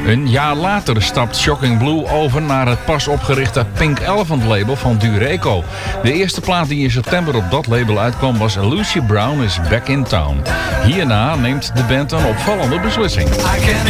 Een jaar later stapt Shocking Blue over naar het pas opgerichte Pink Elephant label van Dureco. De eerste plaat die in september op dat label uitkwam was Lucy Brown is Back in Town. Hierna neemt de band een opvallende beslissing. I can